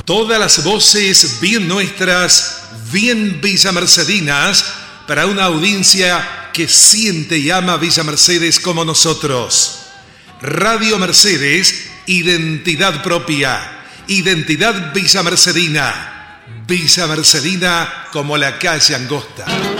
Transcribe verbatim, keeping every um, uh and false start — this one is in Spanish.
Todas las voces bien nuestras, bien villamercedinas, para una audiencia que siente y ama Villa Mercedes como nosotros. Radio Mercedes, identidad propia, identidad villamercedina. Villa Mercedina como la calle Angosta.